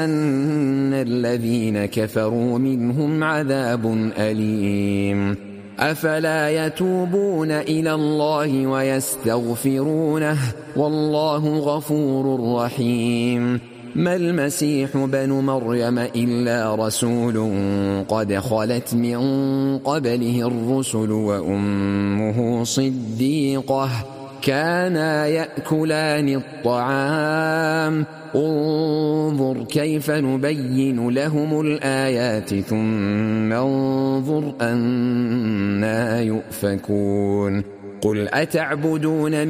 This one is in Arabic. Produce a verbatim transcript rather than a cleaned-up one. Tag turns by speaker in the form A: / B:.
A: الذين كفروا منهم عذاب أليم. أفلا يتوبون إلى الله ويستغفرونه والله غفور رحيم. ما المسيح بن مريم إلا رسول قد خلت من قبله الرسل وأمه صديقة كانا يأكلان الطعام انظر كيف نبين لهم الآيات ثم انظر أنى يؤفكون. قل أتعبدون